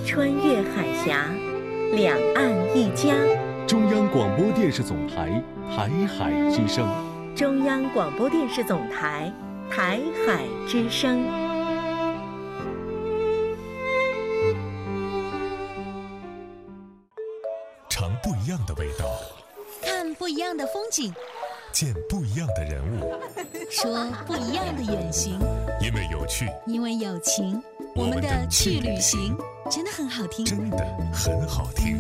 穿越海峡，两岸一家。 中央广播电视总台台海之声。 中央广播电视总台台海之声。 尝不一样的味道， 看不一样的风景， 见不一样的人物， 说不一样的远行。 因为有趣， 因为有情，我们的去旅行真的很好听， 真的很好听。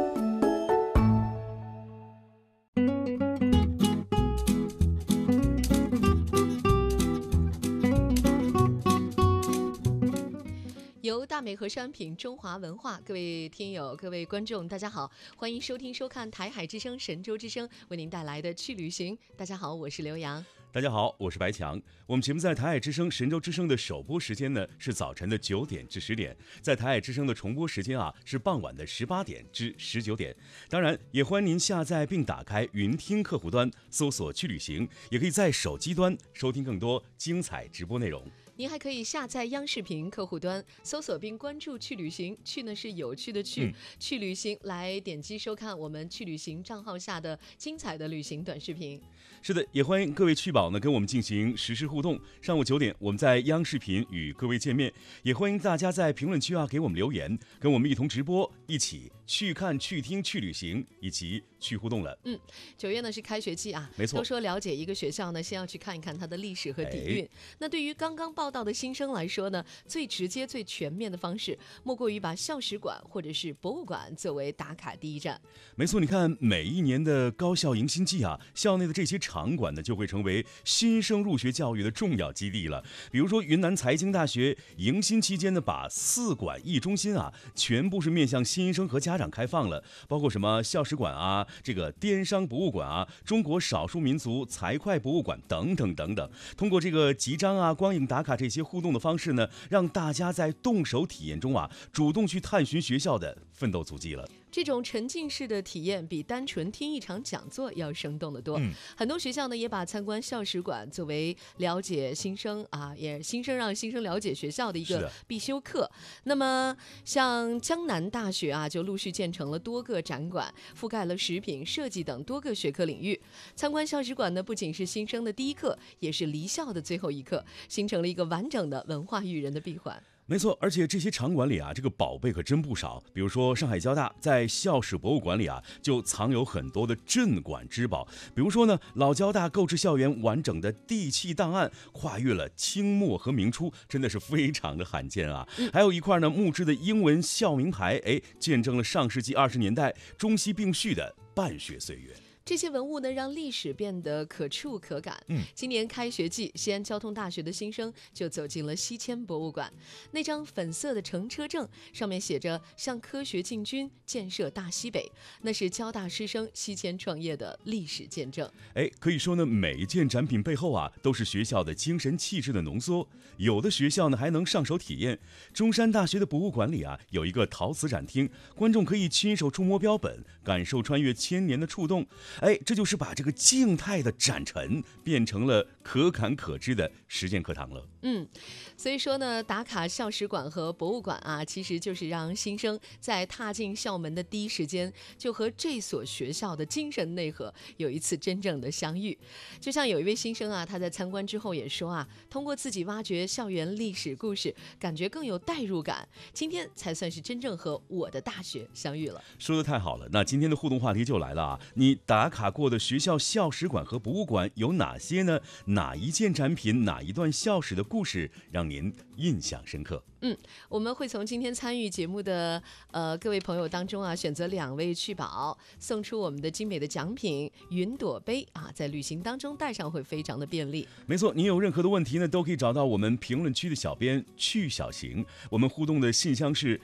由大美和商品中华文化，各位听友、各位观众，大家好，欢迎收听收看台海之声、神州之声为您带来的去旅行。大家好，我是刘洋。 大家好，我是白强。我们节目在台海之声、神州之声的首播时间呢是早晨的9点至10点，在台海之声的重播时间是傍晚的18点至19点。当然，也欢迎您下载并打开云听客户端，搜索去旅行，也可以在手机端收听更多精彩直播内容。 您还可以下载央视频客户端，搜索并关注去旅行，去呢是有趣的去，去旅行，来点击收看我们去旅行账号下的精彩的旅行短视频。 是的，也欢迎各位趣宝呢跟我们进行实时互动。上午9点，我们在央视频与各位见面，也欢迎大家在评论区给我们留言，跟我们一同直播，一起去看、去听、去旅行，以及去互动了。 9月呢是开学季没错。 都说了解一个学校呢，先要去看一看它的历史和底蕴。那对于刚刚报到的新生来说呢，最直接、最全面的方式，莫过于把校史馆或者是博物馆作为打卡第一站。 没错，你看每一年的高校迎新季校内的这些场馆呢，就会成为新生入学教育的重要基地了。比如说云南财经大学迎新期间呢，把4馆1中心全部是面向新生和家长开放了，包括什么校史馆这个滇商博物馆中国少数民族财会博物馆等等等等。通过这个集章光影打卡这些互动的方式呢，让大家在动手体验中主动去探寻学校的奋斗足迹了。 这种沉浸式的体验比单纯听一场讲座要生动得多。很多学校呢也把参观校史馆作为了解新生也让新生了解学校的一个必修课。那么像江南大学就陆续建成了多个展馆，覆盖了食品、设计等多个学科领域。参观校史馆呢，不仅是新生的第一课，也是离校的最后一课，形成了一个完整的文化育人的闭环。 没错，而且这些场馆里这个宝贝可真不少。比如说上海交大在校史博物馆里就藏有很多的镇馆之宝。比如说呢，老交大购置校园完整的地契档案，跨越了清末和明初，真的是非常的罕见还有一块呢木质的英文校名牌，见证了上世纪20年代中西并蓄的办学岁月。 这些文物呢，让历史变得可触可感。今年开学季，西安交通大学的新生就走进了西迁博物馆。那张粉色的乘车证上面写着“向科学进军，建设大西北”，那是交大师生西迁创业的历史见证。 可以说呢，每一件展品背后都是学校的精神气质的浓缩。有的学校呢还能上手体验。中山大学的博物馆里有一个陶瓷展厅，观众可以亲手触摸标本，感受穿越千年的触动。这就是把这个静态的展陈变成了可感可知的实践课堂了。 所以说呢，打卡校史馆和博物馆其实就是让新生在踏进校门的第一时间，就和这所学校的精神内核有一次真正的相遇。就像有一位新生他在参观之后也说通过自己挖掘校园历史故事，感觉更有代入感，今天才算是真正和我的大学相遇了。 说得太好了，那今天的互动话题就来了你打卡过的学校校史馆和博物馆有哪些呢？哪一件展品，哪一段校史的故事让您印象深刻？ 我们会从今天参与节目的各位朋友当中选择2位趣宝，送出我们的精美的奖品云朵杯在旅行当中带上会非常的便利。 没错，您有任何的问题呢，都可以找到我们评论区的小编去小行，我们互动的信箱是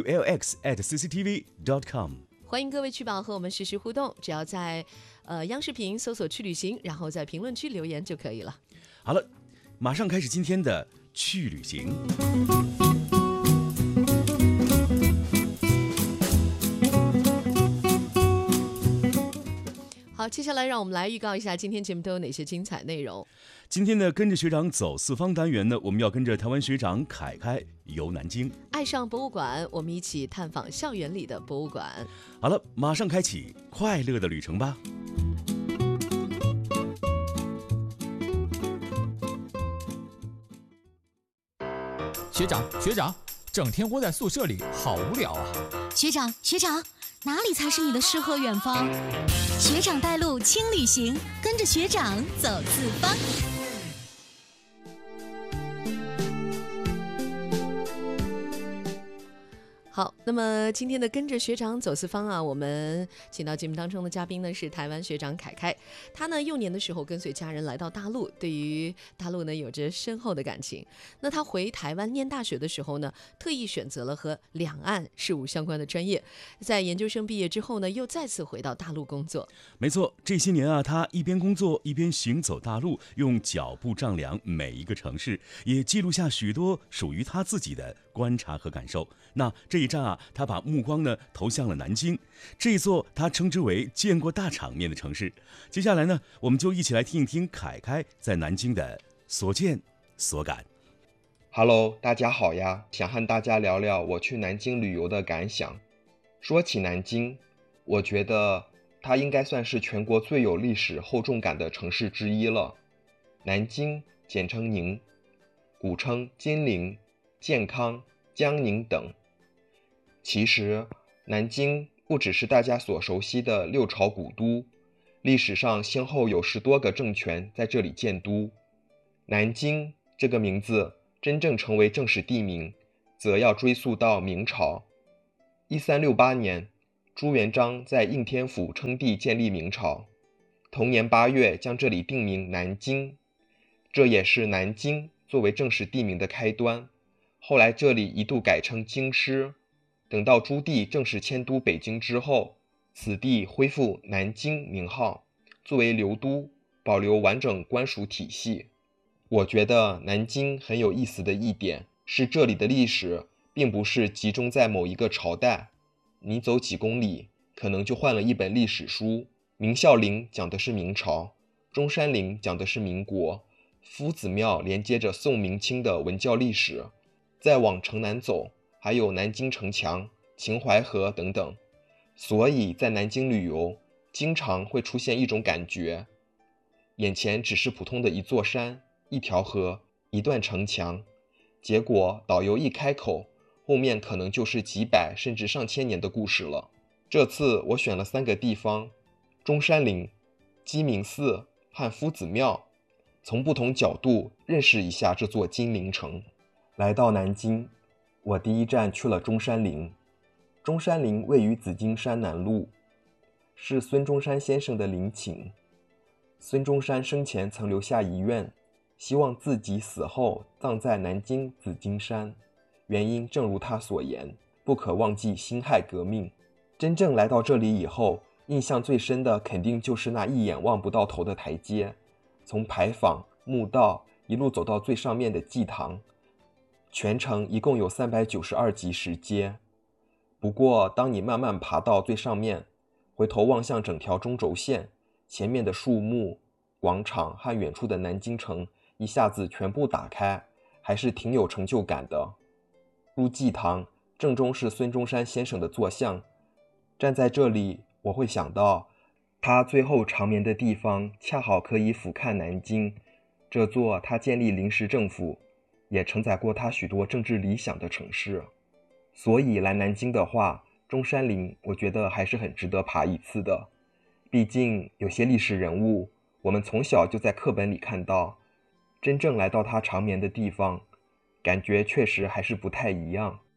qlx@cctv.com。 欢迎各位趣宝和我们实时互动，只要在央视频搜索去旅行，然后在评论区留言就可以了。 好了，马上开始今天的去旅行。 好，接下来让我们来预告一下今天节目都有哪些精彩内容。 今天的跟着学长走四方单元呢，我们要跟着台湾学长凯凯游南京， 爱上博物馆，我们一起探访校园里的博物馆。 好了，马上开启快乐的旅程吧。 学长，整天窝在宿舍里好无聊啊！ 学长，哪里才是你的诗和远方？学长带路轻旅行，跟着学长走四方。 好，那么今天的跟着学长走四方啊，我们请到节目当中的嘉宾呢是台湾学长凯凯。他呢幼年的时候跟随家人来到大陆，对于大陆呢有着深厚的感情。那他回台湾念大学的时候呢，特意选择了和两岸事务相关的专业。在研究生毕业之后呢，又再次回到大陆工作。 没错，这些年啊，他一边工作一边行走大陆，用脚步丈量每一个城市，也记录下许多属于他自己的观察和感受。那这一站啊，他把目光呢投向了南京，这座他称之为见过大场面的城市。接下来呢，我们就一起来听一听凯凯在南京的所见所感。 Hello， 大家好呀，想和大家聊聊我去南京旅游的感想。说起南京，我觉得它应该算是全国最有历史厚重感的城市之一了。南京简称宁，古称金陵、建康、江宁等。其实南京不只是大家所熟悉的六朝古都，历史上先后有10多个政权在这里建都。南京这个名字真正成为正式地名，则要追溯到明朝。1368年，朱元璋在应天府称帝建立明朝，同年8月将这里定名南京，这也是南京作为正式地名的开端。后来这里一度改称京师，等到朱棣正式迁都北京之后，此地恢复南京名号，作为留都，保留完整官属体系。我觉得南京很有意思的一点是，这里的历史并不是集中在某一个朝代，你走几公里可能就换了一本历史书。明孝陵讲的是明朝，中山陵讲的是民国，夫子庙连接着宋明清的文教历史，再往城南走还有南京城墙、秦淮河等等。所以在南京旅游经常会出现一种感觉，眼前只是普通的一座山、一条河、一段城墙，结果导游一开口，后面可能就是几百甚至上千年的故事了。这次我选了3个地方，中山陵、鸡鸣寺和夫子庙，从不同角度认识一下这座金陵城。来到南京，我第一站去了中山陵。中山陵位于紫金山南麓，是孙中山先生的陵寝。孙中山生前曾留下遗愿，希望自己死后葬在南京紫金山，原因正如他所言，不可忘记辛亥革命。真正来到这里以后，印象最深的肯定就是那一眼望不到头的台阶，从牌坊、墓道一路走到最上面的祭堂，全程一共有392级石阶。不过当你慢慢爬到最上面，回头望向整条中轴线，前面的树木、广场和远处的南京城一下子全部打开，还是挺有成就感的。入祭堂，正中是孙中山先生的坐像，站在这里我会想到他最后长眠的地方恰好可以俯瞰南京，这座他建立临时政府也承载过他许多政治理想的城市。所以来南京的话，中山陵我觉得还是很值得爬一次的。毕竟有些历史人物我们从小就在课本里看到，真正来到他长眠的地方，感觉确实还是不太一样。